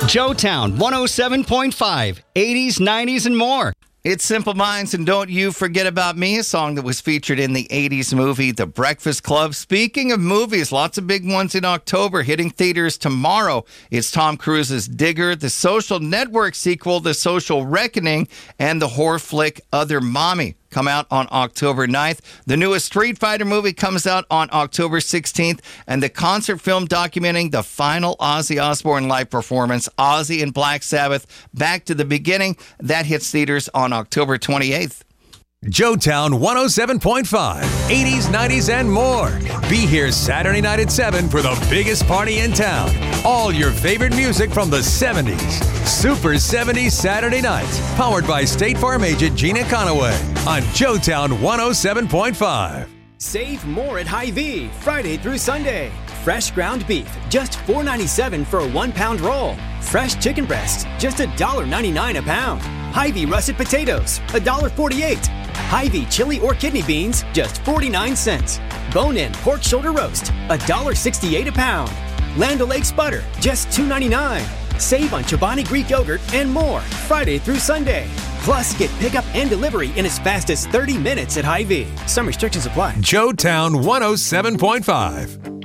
Joetown 107.5, 80s, 90s, and more. It's Simple Minds and Don't You Forget About Me, a song that was featured in the 80s movie The Breakfast Club. Speaking of movies, lots of big ones in October hitting theaters tomorrow. It's Tom Cruise's Digger, the Social Network sequel, The Social Reckoning, and the horror flick Other Mommy come out on October 9th. The newest Street Fighter movie comes out on October 16th, and the concert film documenting the final Ozzy Osbourne live performance, Ozzy and Black Sabbath, Back to the Beginning, that hits theaters on October 28th. Joetown 107.5, 80s, 90s, and more. Be here Saturday night at 7 for the biggest party in town. All your favorite music from the 70s. Super 70s Saturday nights. Powered by State Farm agent Gina Conaway on Joetown 107.5. Save more at Hy-Vee, Friday through Sunday. Fresh ground beef, just $4.97 for a 1-pound roll. Fresh chicken breasts, just $1.99 a pound. Hy-Vee russet potatoes, $1.48. Hy-Vee chili or kidney beans, just 49 cents. Bone-in pork shoulder roast, $1.68 a pound. Land O'Lakes butter, just $2.99. Save on Chobani Greek yogurt and more, Friday through Sunday. Plus, get pickup and delivery in as fast as 30 minutes at Hy-Vee. Some restrictions apply. Joetown 107.5.